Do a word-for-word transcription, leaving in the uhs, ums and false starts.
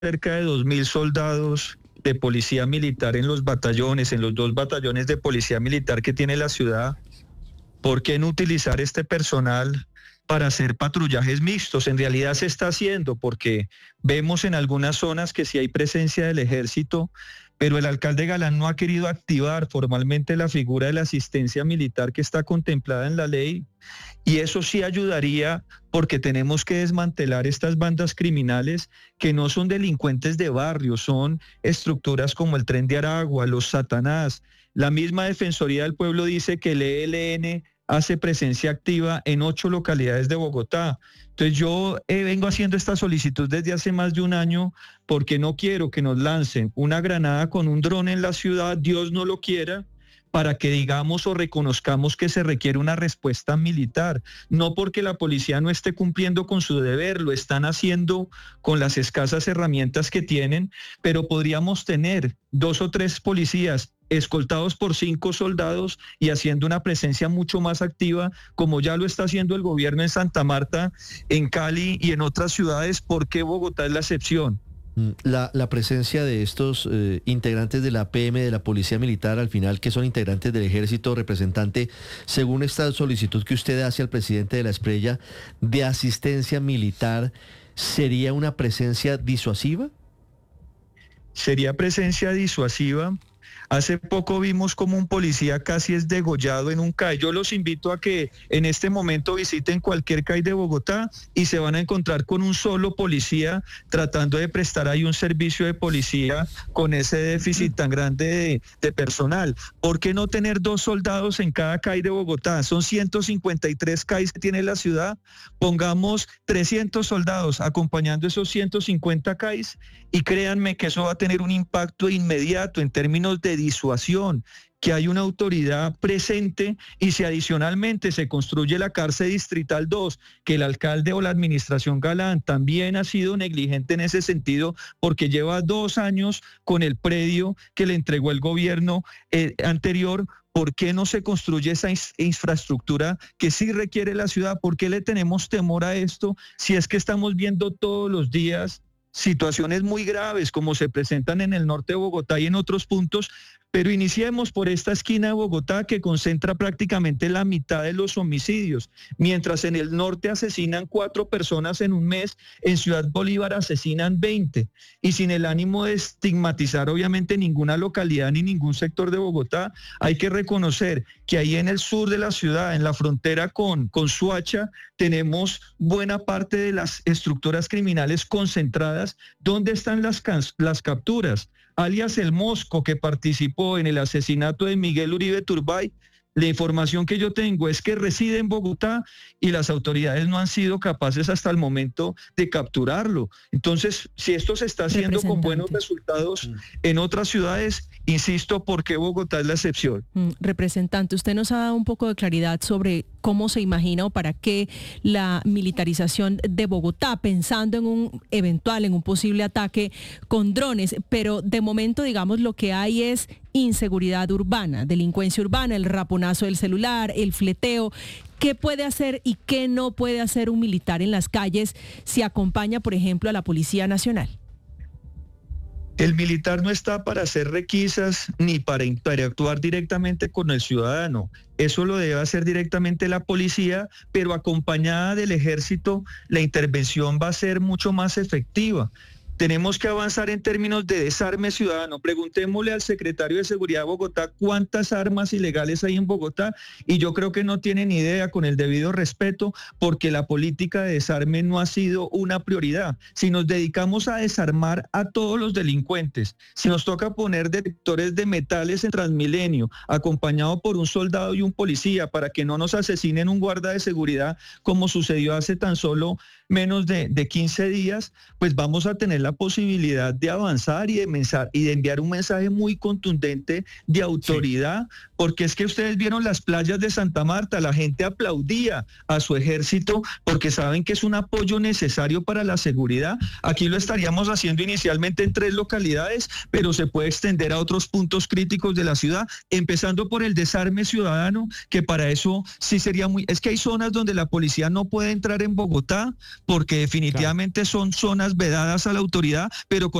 cerca de dos mil soldados de policía militar en los batallones, en los dos batallones de policía militar que tiene la ciudad. ¿Por qué no utilizar este personal para hacer patrullajes mixtos? En realidad se está haciendo porque vemos en algunas zonas que sí hay presencia del ejército, pero el alcalde Galán no ha querido activar formalmente la figura de la asistencia militar que está contemplada en la ley, y eso sí ayudaría porque tenemos que desmantelar estas bandas criminales que no son delincuentes de barrio, son estructuras como el Tren de Aragua, los Satanás. La misma Defensoría del Pueblo dice que el E L N hace presencia activa en ocho localidades de Bogotá. Entonces yo eh, vengo haciendo esta solicitud desde hace más de un año porque no quiero que nos lancen una granada con un dron en la ciudad, Dios no lo quiera, para que digamos o reconozcamos que se requiere una respuesta militar, no porque la policía no esté cumpliendo con su deber, lo están haciendo con las escasas herramientas que tienen, pero podríamos tener dos o tres policías escoltados por cinco soldados y haciendo una presencia mucho más activa, como ya lo está haciendo el gobierno en Santa Marta, en Cali y en otras ciudades. ¿Por qué Bogotá es la excepción? La, la presencia de estos eh, integrantes de la P M, de la Policía Militar, al final, que son integrantes del Ejército, representante, según esta solicitud que usted hace al presidente de la Esprella, de asistencia militar, ¿sería una presencia disuasiva? Sería presencia disuasiva. Hace poco vimos como un policía casi es degollado en un C A I. Yo los invito a que en este momento visiten cualquier C A I de Bogotá y se van a encontrar con un solo policía tratando de prestar ahí un servicio de policía con ese déficit tan grande de, de personal. ¿Por qué no tener dos soldados en cada C A I de Bogotá? Son ciento cincuenta y tres C A Is que tiene la ciudad. Pongamos trescientos soldados acompañando esos ciento cincuenta C A Is y créanme que eso va a tener un impacto inmediato en términos de disuasión, que hay una autoridad presente, y si adicionalmente se construye la cárcel distrital dos, que el alcalde o la administración Galán también ha sido negligente en ese sentido porque lleva dos años con el predio que le entregó el gobierno eh, anterior. ¿Por qué no se construye esa infraestructura que sí requiere la ciudad? ¿Por qué le tenemos temor a esto si es que estamos viendo todos los días situaciones muy graves como se presentan en el norte de Bogotá y en otros puntos? Pero iniciemos por esta esquina de Bogotá que concentra prácticamente la mitad de los homicidios. Mientras en el norte asesinan cuatro personas en un mes, en Ciudad Bolívar asesinan veinte. Y sin el ánimo de estigmatizar obviamente ninguna localidad ni ningún sector de Bogotá, hay que reconocer que ahí en el sur de la ciudad, en la frontera con, con Soacha, tenemos buena parte de las estructuras criminales concentradas. ¿Dónde están las, las capturas? Alias El Mosco, que participó en el asesinato de Miguel Uribe Turbay. La información que yo tengo es que reside en Bogotá y las autoridades no han sido capaces hasta el momento de capturarlo. Entonces, si esto se está haciendo con buenos resultados mm. en otras ciudades, insisto, ¿por qué Bogotá es la excepción? Mm, representante, usted nos ha dado un poco de claridad sobre cómo se imagina o para qué la militarización de Bogotá, pensando en un eventual, en un posible ataque con drones, pero de momento, digamos, lo que hay es inseguridad urbana, delincuencia urbana, el raponazo del celular, el fleteo. ¿Qué puede hacer y qué no puede hacer un militar en las calles si acompaña, por ejemplo, a la Policía Nacional? El militar no está para hacer requisas ni para interactuar directamente con el ciudadano. Eso lo debe hacer directamente la policía, pero acompañada del ejército, la intervención va a ser mucho más efectiva. Tenemos que avanzar en términos de desarme ciudadano. Preguntémosle al secretario de Seguridad de Bogotá cuántas armas ilegales hay en Bogotá, y yo creo que no tiene ni idea, con el debido respeto, porque la política de desarme no ha sido una prioridad. Si nos dedicamos a desarmar a todos los delincuentes, si nos toca poner detectores de metales en Transmilenio, acompañado por un soldado y un policía para que no nos asesinen un guarda de seguridad, como sucedió hace tan solo menos de, de quince días, pues vamos a tener la posibilidad de avanzar y de, mensa- y de enviar un mensaje muy contundente de autoridad, sí. Porque es que ustedes vieron las playas de Santa Marta, la gente aplaudía a su ejército porque saben que es un apoyo necesario para la seguridad. Aquí lo estaríamos haciendo inicialmente en tres localidades, pero se puede extender a otros puntos críticos de la ciudad, empezando por el desarme ciudadano, que para eso sí sería muy... Es que hay zonas donde la policía no puede entrar en Bogotá porque definitivamente son zonas vedadas a la autoridad, pero con